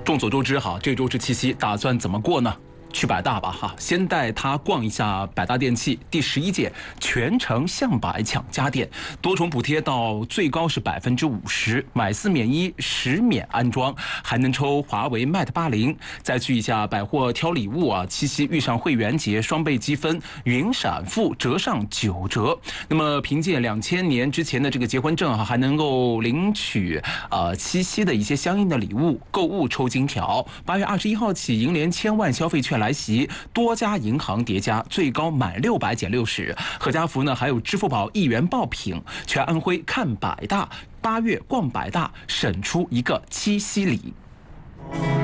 众所周知哈，这周是七夕，打算怎么过呢？去百大吧哈，先带他逛一下百大电器第11届全程向百抢家电，多重补贴到最高是50%，买4免1，10免安装，还能抽华为 Mate 80。再去一下百货挑礼物啊，七夕遇上会员节，双倍积分，云闪付折上9折。那么凭借2000年之前的这个结婚证哈，还能够领取七夕的一些相应的礼物，购物抽金条。8月21号起，银联1000万消费券来袭，多家银行叠加，最高满600减60。贺家福呢还有支付宝1元爆品，全安徽看百大，8月逛百大，省出一个七夕礼。